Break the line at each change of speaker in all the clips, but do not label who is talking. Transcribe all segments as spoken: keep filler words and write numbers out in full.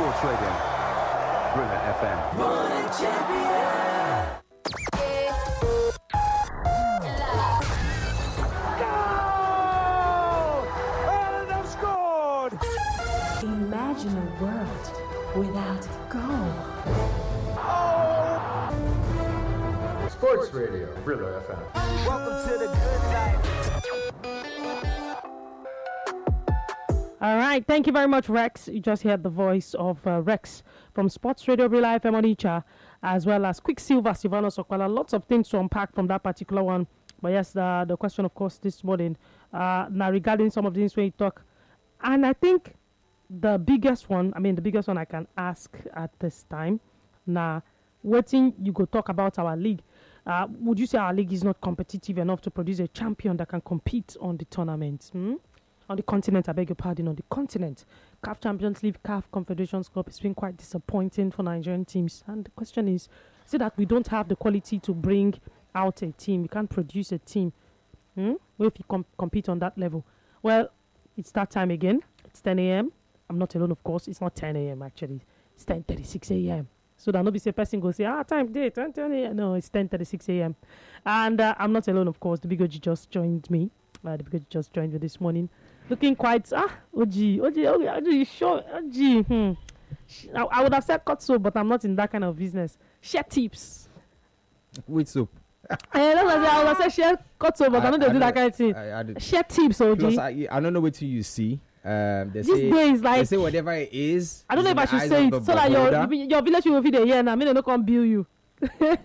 Sports Radio, Thriller F M. Morning champion.
Goal! And they've scored!
Imagine a world without goal.
Oh!
Sports Radio, Thriller F M.
Welcome to the good life.
All right, thank you very much, Rex. You just heard the voice of uh, Rex from Sports Radio Real Life Emonicha, as well as Quicksilver, Silvano Sokwala. Lots of things to unpack from that particular one. But yes, the, the question, of course, this morning, uh, now regarding some of the things when you talk, and I think the biggest one, I mean, the biggest one I can ask at this time, now, waiting, you go talk about our league. Uh, would you say our league is not competitive enough to produce a champion that can compete on the tournament? Hmm? On the continent, I beg your pardon, on the continent. C A F Champions League, C A F Confederations Cup, it's been quite disappointing for Nigerian teams. And the question is, is it that we don't have the quality to bring out a team? We can't produce a team. Hmm? Well, if you com- compete on that level. Well, it's that time again. It's ten a.m. I'm not alone, of course. It's not ten a.m. actually. It's ten thirty-six a.m. So that nobody say person go say, ah, time day, ten a.m. No, it's ten thirty-six a.m. And uh, I'm not alone, of course. The Big O G just joined me. Uh, the Big O G just joined me this morning. Looking quite, ah, O G, O G, O G, O G, sure, O G, hmm. I, I would have said cut soap, but I'm not in that kind of business. Share tips.
With soap.
Eh, that's what I said. I would have said share cut soap, but I, I don't do that kind of thing.
I, I
share tips, O G.
Plus, I, I don't know what you see. Um, they
These
say,
days, like,
they say whatever it is.
I don't know if I should say it so that your your village will be there. Yeah, and I mean they don't come bill you. When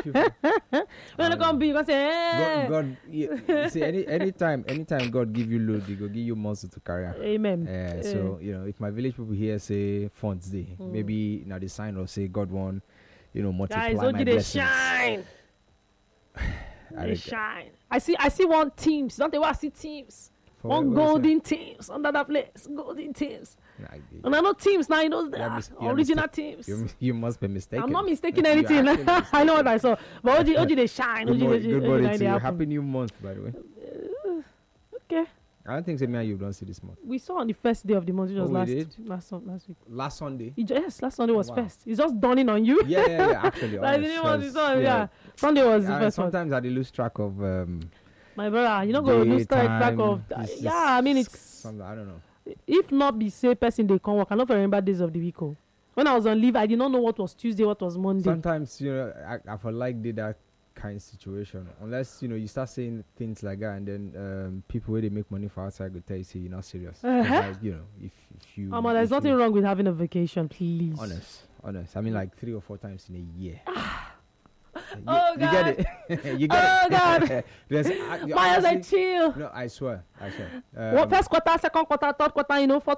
they come bill, you can say, eh.
God, God yeah, see, any anytime, anytime God give you load, He go give you muscle to carry.
Amen.
Uh, so you know, if my village people here say fonts day, mm. maybe now the sign of say God want, you know, multiply
Guys,
my
they
blessings.
shine.
I
they shine. I see. I see one teams. Don't they want to see teams?
For
One
what- what is
golden teams under that place. Golden teams.
that? Nah,
And I know teams now. You know the
You are mis- you are
original
mistake-
teams.
You, you must be mistaken.
I'm not mistaking
You are
anything.
actually
I know what I saw. But O G, O G they shine. O
Good
G,
morning,
O G,
good
O G,
morning
they
to you.
happen.
Happy new month, by the way.
Okay.
I don't think say me and you don't see this month.
We saw on the first day of the month, which was
Oh, we
last,
did?
last last week.
Last Sunday.
It, ju- yes, last Sunday was
Wow.
first. It's just dawning on you.
Yeah, yeah, yeah. Actually,
Like the
honest,
name of the
because,
song, yeah. Sunday was the
I-
first one.
sometimes I dey lose track of um,
My brother, you don't go lose track
daytime.
of.
It's just
Yeah, I mean it's.
some- I don't know.
If not be say person they come work, I don't remember days of the week. Oh. When I was on leave, I did not know what was Tuesday, what was Monday.
Sometimes you know I, I feel like did that kind of situation unless you know you start saying things like that and then um, people where they make money for outside go tell you say you're not serious. 'Cause,
Uh-huh.
like, you know if, if you.
Um, there's
if
nothing
you,
wrong with having a vacation, please.
Honest, honest. I mean like three or four times in a year. You,
Oh,
you get it. You get
Oh,
it.
God.
There's, I, you
Why is I
honestly-
chill?
No, I swear. I swear.
What
Um,
first quarter, second quarter, third quarter, you know, fourth